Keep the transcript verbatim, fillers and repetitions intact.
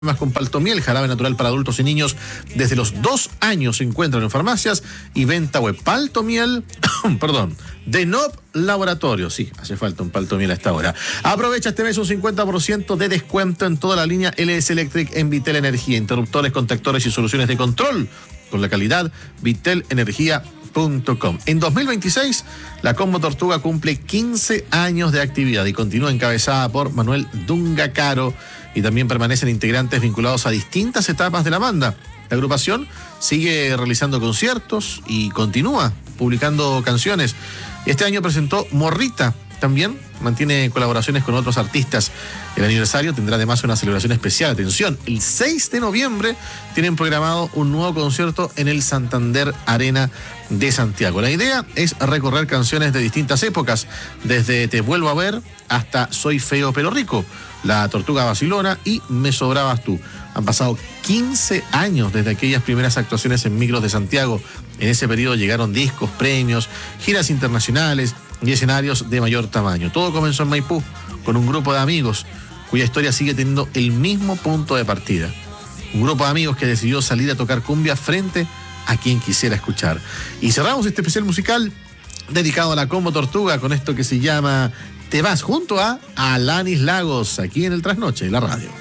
Más con Paltomiel, jarabe natural para adultos y niños desde los dos años se encuentran en farmacias y venta web. Paltomiel, perdón, de Nob Laboratorio. Sí, hace falta un Paltomiel a esta hora. Aprovecha este mes un cincuenta por ciento de descuento en toda la línea L S Electric en Vitel Energía. Interruptores, contactores y soluciones de control con la calidad vitel energía punto com. En dos mil veintiséis, la Combo Tortuga cumple quince años de actividad y continúa encabezada por Manuel Dunga Caro, y también permanecen integrantes vinculados a distintas etapas de la banda. La agrupación sigue realizando conciertos y continúa publicando canciones. Este año presentó Morrita, también mantiene colaboraciones con otros artistas. El aniversario tendrá además una celebración especial. Atención, el seis de noviembre tienen programado un nuevo concierto en el Santander Arena de Santiago. La idea es recorrer canciones de distintas épocas, desde Te Vuelvo a Ver hasta Soy Feo pero Rico, La Tortuga Vacilona y Me Sobrabas Tú. Han pasado quince años desde aquellas primeras actuaciones en micros de Santiago. En ese periodo llegaron discos, premios, giras internacionales y escenarios de mayor tamaño. Todo comenzó en Maipú, con un grupo de amigos cuya historia sigue teniendo el mismo punto de partida. Un grupo de amigos que decidió salir a tocar cumbia frente a quien quisiera escuchar. Y cerramos este especial musical dedicado a la Combo Tortuga con esto que se llama Te Vas, junto a Alanis Lagos, aquí en el Trasnoche de la radio.